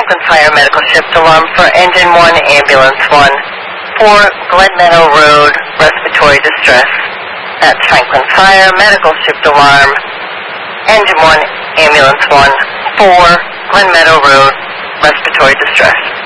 Franklin Fire Medical Shift Alarm for Engine 1, Ambulance 1, 4 Glen Meadow Road, Respiratory Distress. That's Franklin Fire Medical Shift Alarm, Engine 1, Ambulance 1, 4 Glen Meadow Road, Respiratory Distress.